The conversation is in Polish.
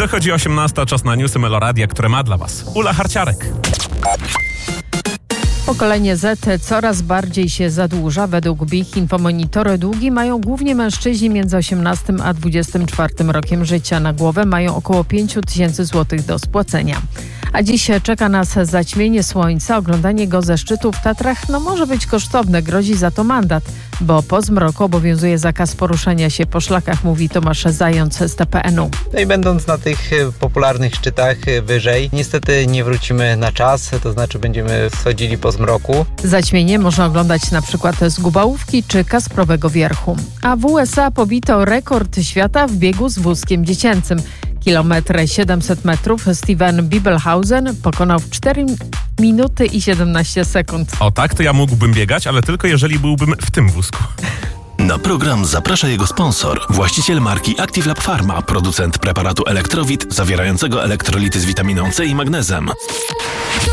Dochodzi 18, czas na newsy Meloradia, które ma dla Was Ula Harciarek. Pokolenie Z coraz bardziej się zadłuża. Według BIH Infomonitory długi mają głównie mężczyźni między 18 a 24 rokiem życia. Na głowę mają około 5 000 złotych do spłacenia. A dziś czeka nas zaćmienie słońca. Oglądanie go ze szczytu w Tatrach może być kosztowne. Grozi za to mandat, bo po zmroku obowiązuje zakaz poruszania się po szlakach, mówi Tomasz Zając z TPN-u. No i będąc na tych popularnych szczytach wyżej, niestety nie wrócimy na czas, to znaczy będziemy schodzili po zmroku. Zaćmienie można oglądać na przykład z Gubałówki czy Kasprowego Wierchu. A w USA pobito rekord świata w biegu z wózkiem dziecięcym. 1,7 metrów Steven Bibelhausen pokonał w 4 minuty i 17 sekund. O tak, to ja mógłbym biegać, ale tylko jeżeli byłbym w tym wózku. Na program zaprasza jego sponsor, właściciel marki Active Lab Pharma, producent preparatu Elektrowit zawierającego elektrolity z witaminą C i magnezem.